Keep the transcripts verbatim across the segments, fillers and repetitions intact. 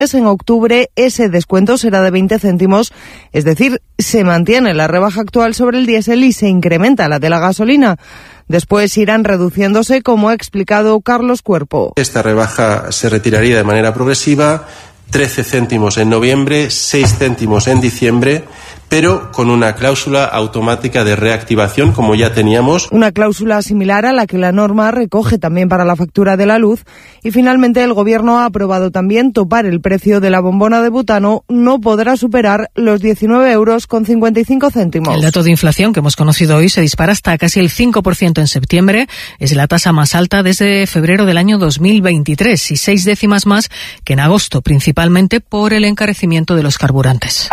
En octubre ese descuento será de veinte céntimos, es decir, se mantiene la rebaja actual sobre el diésel y se incrementa la de la gasolina. Después irán reduciéndose, como ha explicado Carlos Cuerpo. Esta rebaja se retiraría de manera progresiva, trece céntimos en noviembre, seis céntimos en diciembre, pero con una cláusula automática de reactivación, como ya teníamos. Una cláusula similar a la que la norma recoge también para la factura de la luz. Y finalmente el Gobierno ha aprobado también topar el precio de la bombona de butano. No podrá superar los diecinueve euros con cincuenta y cinco céntimos. El dato de inflación que hemos conocido hoy se dispara hasta casi el cinco por ciento en septiembre. Es la tasa más alta desde febrero del año dos mil veintitrés y seis décimas más que en agosto, principalmente por el encarecimiento de los carburantes.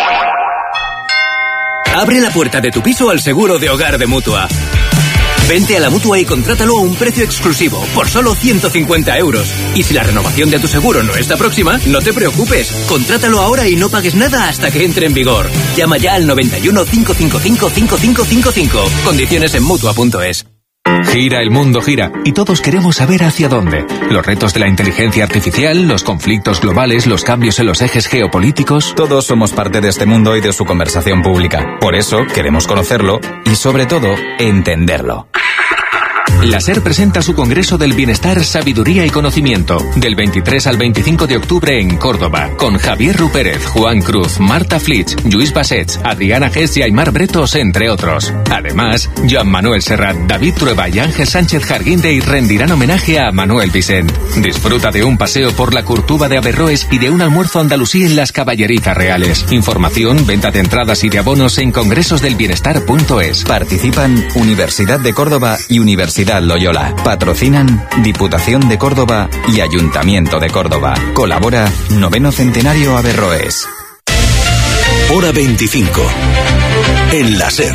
Abre la puerta de tu piso al seguro de hogar de Mutua. Vente a la Mutua y contrátalo a un precio exclusivo, por solo ciento cincuenta euros. Y si la renovación de tu seguro no está próxima, no te preocupes. Contrátalo ahora y no pagues nada hasta que entre en vigor. Llama ya al noventa y uno, cinco cinco cinco, cinco cinco cinco cinco. Condiciones en Mutua punto es. Gira, el mundo gira, y todos queremos saber hacia dónde. Los retos de la inteligencia artificial, los conflictos globales, los cambios en los ejes geopolíticos. Todos somos parte de este mundo y de su conversación pública. Por eso queremos conocerlo y, sobre todo, entenderlo. La SER presenta su Congreso del Bienestar, Sabiduría y Conocimiento, del veintitrés al veinticinco de octubre en Córdoba, con Javier Rupérez, Juan Cruz, Marta Flitsch, Lluís Bassets, Adriana Gess y Aymar Bretos, entre otros. Además, Joan Manuel Serrat, David Trueba y Ángel Sánchez Jarguinde rendirán homenaje a Manuel Vicent. Disfruta de un paseo por la Curtuba de Averroes y de un almuerzo andalusí en las Caballerizas Reales. Información, venta de entradas y de abonos en congresos del bienestar punto es. Participan Universidad de Córdoba y Universidad Loyola. Patrocinan Diputación de Córdoba y Ayuntamiento de Córdoba. Colabora Noveno Centenario Averroes. Hora veinticinco. En la SER.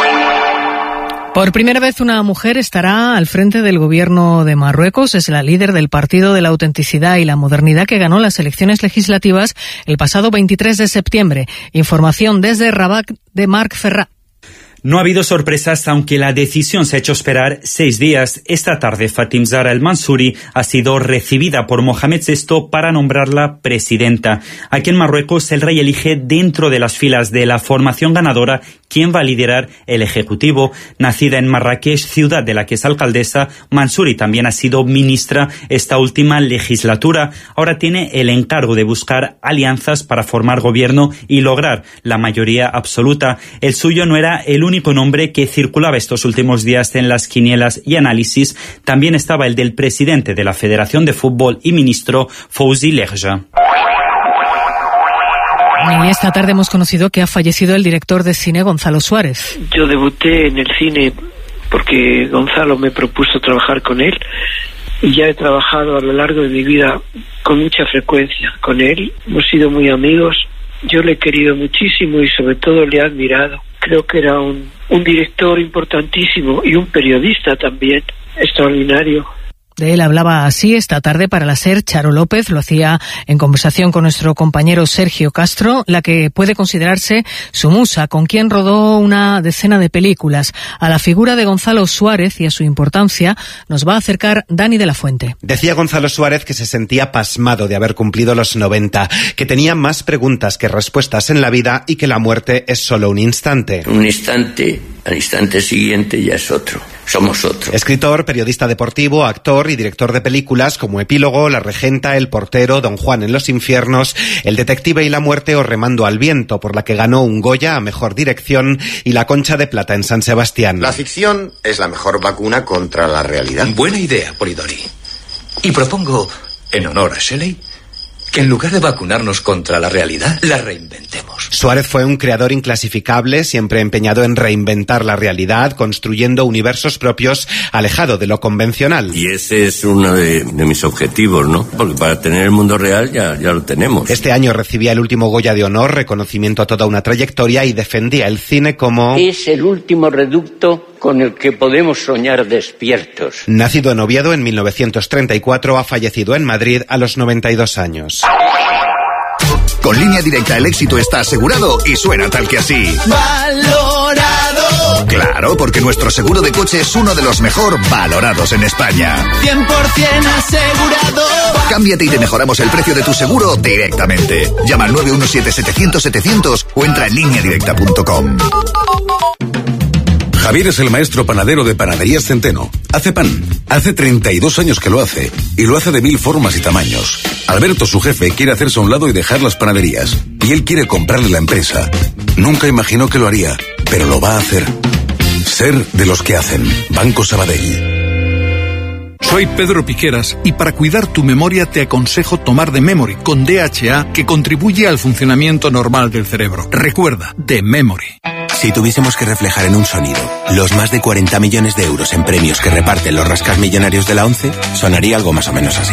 Por primera vez una mujer estará al frente del gobierno de Marruecos. Es la líder del Partido de la Autenticidad y la Modernidad que ganó las elecciones legislativas el pasado veintitrés de septiembre. Información desde Rabat de Marc Ferrat. No ha habido sorpresas, aunque la decisión se ha hecho esperar seis días. Esta tarde, Fatim Zahra El Mansouri ha sido recibida por Mohamed sexto para nombrarla presidenta. Aquí en Marruecos, el rey elige dentro de las filas de la formación ganadora quién va a liderar el ejecutivo. Nacida en Marrakech, ciudad de la que es alcaldesa, Mansouri también ha sido ministra esta última legislatura. Ahora tiene el encargo de buscar alianzas para formar gobierno y lograr la mayoría absoluta. El suyo no era el único nombre que circulaba estos últimos días en las quinielas y análisis. También estaba el del presidente de la Federación de Fútbol y ministro, Fouzi Lerja. Y esta tarde hemos conocido que ha fallecido el director de cine Gonzalo Suárez. Yo debuté en el cine porque Gonzalo me propuso trabajar con él y ya he trabajado a lo largo de mi vida con mucha frecuencia con él. Hemos sido muy amigos. Yo le he querido muchísimo y sobre todo le he admirado. Creo que era un, un director importantísimo y un periodista también extraordinario. De él hablaba así esta tarde para la SER Charo López, lo hacía en conversación con nuestro compañero Sergio Castro, la que puede considerarse su musa, con quien rodó una decena de películas. A la figura de Gonzalo Suárez y a su importancia nos va a acercar Dani de la Fuente. Decía Gonzalo Suárez que se sentía pasmado de haber cumplido los noventa, que tenía más preguntas que respuestas en la vida y que la muerte es solo un instante. Un instante, al instante siguiente ya es otro. Somos otro. Escritor, periodista deportivo, actor y director de películas como Epílogo, La Regenta, El Portero, Don Juan en los infiernos, El Detective y la Muerte o Remando al Viento, por la que ganó un Goya a Mejor Dirección y la Concha de Plata en San Sebastián. La ficción es la mejor vacuna contra la realidad. Buena idea, Polidori. Y propongo, en honor a Shelley, que en lugar de vacunarnos contra la realidad, la reinventemos. Suárez fue un creador inclasificable, siempre empeñado en reinventar la realidad, construyendo universos propios, alejado de lo convencional. Y ese es uno de, de mis objetivos, ¿no? Porque para tener el mundo real ya, ya lo tenemos. Este año recibía el último Goya de Honor, reconocimiento a toda una trayectoria, y defendía el cine como... Es el último reducto con el que podemos soñar despiertos. Nacido en Oviedo en mil novecientos treinta y cuatro, ha fallecido en Madrid a los noventa y dos años. Con Línea Directa el éxito está asegurado y suena tal que así. ¡Valorado! Claro, porque nuestro seguro de coche es uno de los mejor valorados en España. cien por ciento asegurado. Cámbiate y te mejoramos el precio de tu seguro directamente. Llama al nueve uno siete setecientos setecientos o entra en línea directa punto com. Javier es el maestro panadero de Panaderías Centeno. Hace pan. Hace treinta y dos años que lo hace. Y lo hace de mil formas y tamaños. Alberto, su jefe, quiere hacerse a un lado y dejar las panaderías. Y él quiere comprarle la empresa. Nunca imaginó que lo haría, pero lo va a hacer. Ser de los que hacen. Banco Sabadell. Soy Pedro Piqueras y para cuidar tu memoria te aconsejo tomar The Memory con D H A, que contribuye al funcionamiento normal del cerebro. Recuerda, The Memory. Si tuviésemos que reflejar en un sonido los más de cuarenta millones de euros en premios que reparten los rascasmillonarios de la ONCE, sonaría algo más o menos así.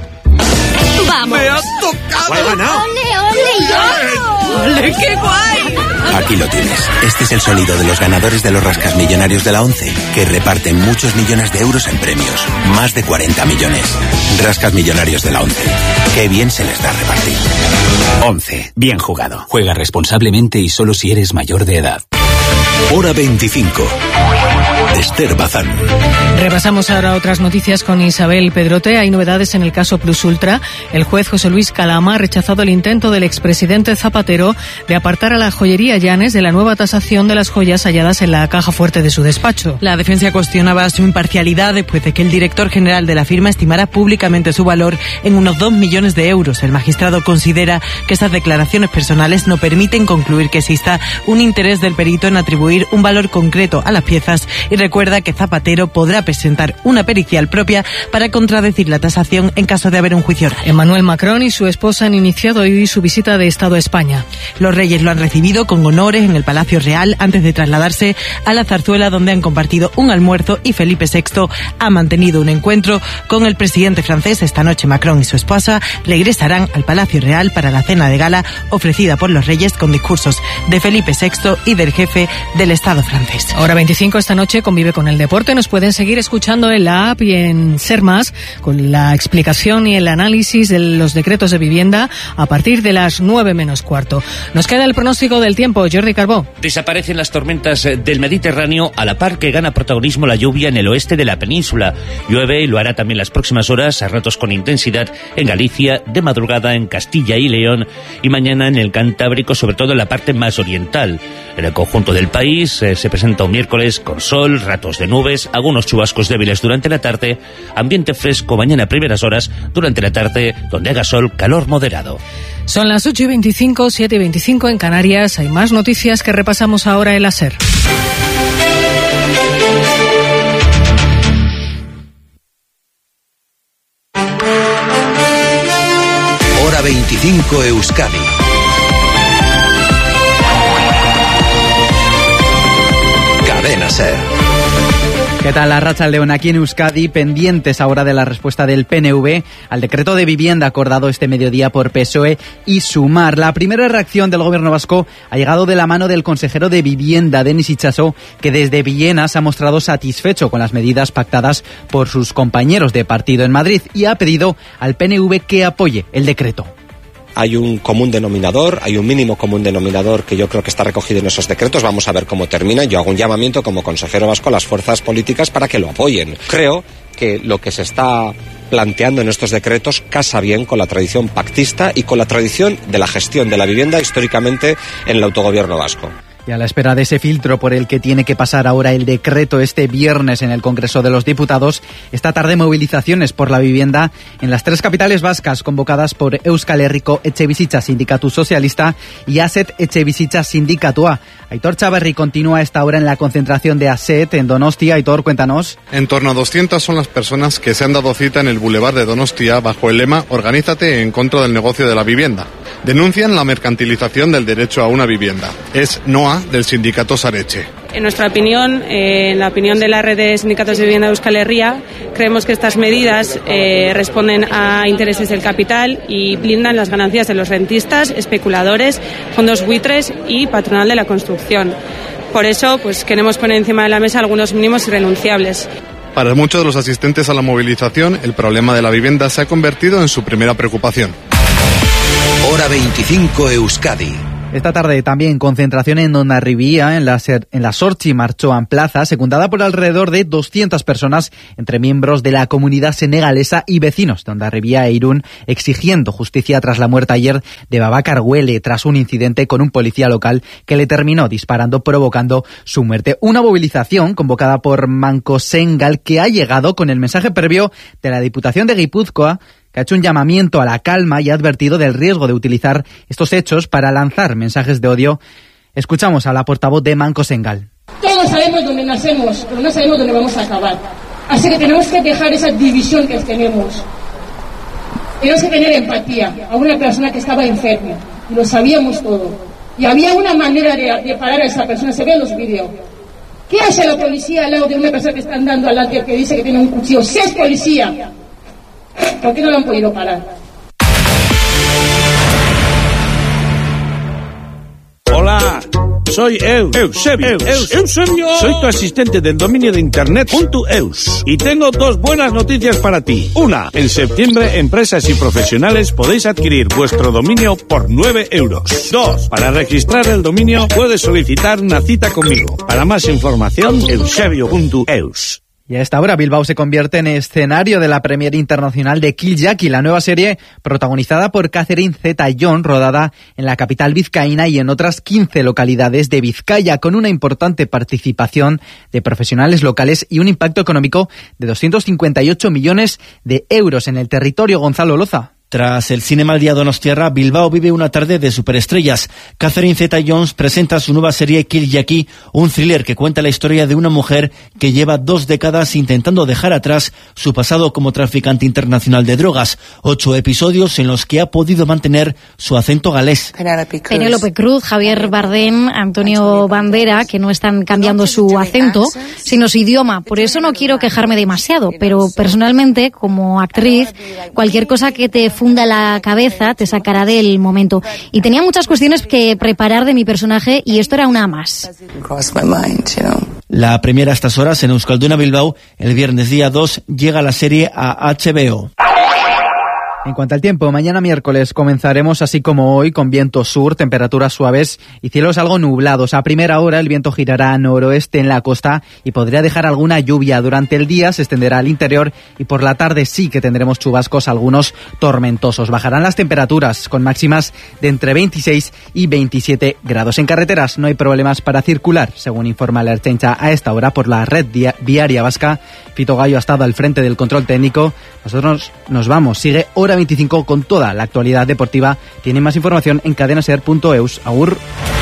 ¡Vamos! ¡Me ha tocado! ¡He ganado! ¡Ole, ole, yo! ¡Ole, qué guay! Aquí lo tienes. Este es el sonido de los ganadores de los rascasmillonarios de la ONCE, que reparten muchos millones de euros en premios. Más de cuarenta millones. Rascasmillonarios de la ONCE. Qué bien se les da repartir. ONCE. Bien jugado. Juega responsablemente y solo si eres mayor de edad. Hora veinticinco. Esther Bazán. Repasamos ahora otras noticias con Isabel Pedrote. Hay novedades en el caso Plus Ultra. El juez José Luis Calama ha rechazado el intento del expresidente Zapatero de apartar a la joyería Llanes de la nueva tasación de las joyas halladas en la caja fuerte de su despacho. La defensa cuestionaba su imparcialidad después de que el director general de la firma estimara públicamente su valor en unos dos millones de euros. El magistrado considera que esas declaraciones personales no permiten concluir que exista un interés del perito en atribuir un valor concreto a las piezas y recuerda que Zapatero podrá presentar una pericial propia para contradecir la tasación en caso de haber un juicio oral. Emmanuel Macron y su esposa han iniciado hoy su visita de Estado a España. Los reyes lo han recibido con honores en el Palacio Real antes de trasladarse a la Zarzuela, donde han compartido un almuerzo, y Felipe sexto ha mantenido un encuentro con el presidente francés. Esta noche Macron y su esposa regresarán al Palacio Real para la cena de gala ofrecida por los reyes con discursos de Felipe sexto y del jefe del Estado francés. Hora veinticinco esta noche convive con el deporte. Nos pueden seguir escuchando en la app y en Ser Más con la explicación y el análisis de los decretos de vivienda a partir de las nueve menos cuarto. Nos queda el pronóstico del tiempo. Jordi Carbó. Desaparecen las tormentas del Mediterráneo a la par que gana protagonismo la lluvia en el oeste de la península. Llueve y lo hará también las próximas horas, a ratos con intensidad, en Galicia, de madrugada en Castilla y León y mañana en el Cantábrico, sobre todo en la parte más oriental. En el conjunto del país eh, se presenta un miércoles con sol, ratos de nubes, algunos chubascos débiles durante la tarde, ambiente fresco mañana a primeras horas, durante la tarde donde haga sol, calor moderado. Son las ocho y veinticinco, siete y veinticinco en Canarias. Hay más noticias que repasamos ahora en la SER. Hora veinticinco Euskadi. Cadena SER. ¿Qué tal? La Arratsaldeon aquí en Euskadi, pendientes ahora de la respuesta del P N V al decreto de vivienda acordado este mediodía por P S O E y Sumar. La primera reacción del gobierno vasco ha llegado de la mano del consejero de Vivienda, Denis Itxaso, que desde Villena se ha mostrado satisfecho con las medidas pactadas por sus compañeros de partido en Madrid y ha pedido al P N V que apoye el decreto. Hay un común denominador, hay un mínimo común denominador que yo creo que está recogido en esos decretos. Vamos a ver cómo termina. Yo hago un llamamiento como consejero vasco a las fuerzas políticas para que lo apoyen. Creo que lo que se está planteando en estos decretos casa bien con la tradición pactista y con la tradición de la gestión de la vivienda históricamente en el autogobierno vasco. Y a la espera de ese filtro por el que tiene que pasar ahora el decreto este viernes en el Congreso de los Diputados, esta tarde movilizaciones por la vivienda en las tres capitales vascas convocadas por Euskal Herriko Etxebizitza Sindikatu Socialista y ASET Etxebizitza Sindikatua. Aitor Chavarri continúa a esta hora en la concentración de ASET en Donostia. Aitor, cuéntanos. En torno a doscientas son las personas que se han dado cita en el Boulevard de Donostia bajo el lema Organízate en contra del negocio de la vivienda. Denuncian la mercantilización del derecho a una vivienda. Es NOA del sindicato Sareche. En nuestra opinión, eh, en la opinión de la red de sindicatos de vivienda de Euskal Herria, creemos que estas medidas eh, responden a intereses del capital y blindan las ganancias de los rentistas, especuladores, fondos buitres y patronal de la construcción. Por eso, pues queremos poner encima de la mesa algunos mínimos irrenunciables. Para muchos de los asistentes a la movilización, el problema de la vivienda se ha convertido en su primera preocupación. Hora Hora veinticinco Euskadi. Esta tarde también concentración en Hondarribia, en la, Ser, en la Sorchi Marchoan Plaza, secundada por alrededor de doscientas personas, entre miembros de la comunidad senegalesa y vecinos de Hondarribia e Irún, exigiendo justicia tras la muerte ayer de Babacar Huele, tras un incidente con un policía local que le terminó disparando, provocando su muerte. Una movilización convocada por Manco Sengal, que ha llegado con el mensaje previo de la Diputación de Guipúzcoa, que ha hecho un llamamiento a la calma y ha advertido del riesgo de utilizar estos hechos para lanzar mensajes de odio. Escuchamos a la portavoz de Manco Sengal. Todos sabemos dónde nacemos, pero no sabemos dónde vamos a acabar. Así que tenemos que dejar esa división que tenemos. Tenemos que tener empatía a una persona que estaba enferma, y lo sabíamos todo. Y había una manera de, de parar a esa persona, se ve en los vídeos. ¿Qué hace la policía al lado de una persona que está andando al lado que dice que tiene un cuchillo? Si es policía, ¿por qué no lo han podido parar? Hola, soy Eu, Eusebio, Eus, Eus, Eusebio. Soy tu asistente del dominio de internet .eus y tengo dos buenas noticias para ti. Una, en septiembre empresas y profesionales podéis adquirir vuestro dominio por nueve euros. Dos, para registrar el dominio puedes solicitar una cita conmigo. Para más información, eusebio punto eus. Y a esta hora Bilbao se convierte en escenario de la premiere internacional de Kill Jackie, la nueva serie protagonizada por Catherine Zeta-Jones, rodada en la capital vizcaína y en otras quince localidades de Vizcaya, con una importante participación de profesionales locales y un impacto económico de doscientos cincuenta y ocho millones de euros en el territorio. Gonzalo Loza. Tras el Cinema al Día Donostiarra, Bilbao vive una tarde de superestrellas. Catherine Zeta-Jones presenta su nueva serie Kill Jackie, un thriller que cuenta la historia de una mujer que lleva dos décadas intentando dejar atrás su pasado como traficante internacional de drogas. Ocho episodios en los que ha podido mantener su acento galés. Penélope Cruz, Javier Bardem, Antonio Bandera, que no están cambiando su acento, sino su idioma. Por eso no quiero quejarme demasiado, pero personalmente, como actriz, cualquier cosa que te funda la cabeza te sacará del momento. Y tenía muchas cuestiones que preparar de mi personaje y esto era una más. La primera a estas horas en Euskalduna Bilbao, el viernes día dos, llega la serie a H B O. En cuanto al tiempo, mañana miércoles comenzaremos así como hoy con viento sur, temperaturas suaves y cielos algo nublados. A primera hora el viento girará a noroeste en la costa y podría dejar alguna lluvia. Durante el día se extenderá al interior y por la tarde sí que tendremos chubascos, algunos tormentosos. Bajarán las temperaturas con máximas de entre veintiséis y veintisiete grados. En carreteras no hay problemas para circular, según informa la Ertzaintza a esta hora por la red viaria vasca. Fito Gallo ha estado al frente del control técnico. Nosotros nos vamos. Sigue Hora veinticinco con toda la actualidad deportiva. Tienen más información en cadenaser punto eus. Agur.